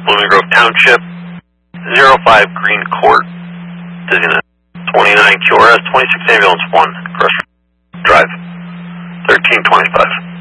Blooming Grove Township, 05 Green Court, Dizziness, 29 QRS, 26 Ambulance 1, Crush Drive, 1325.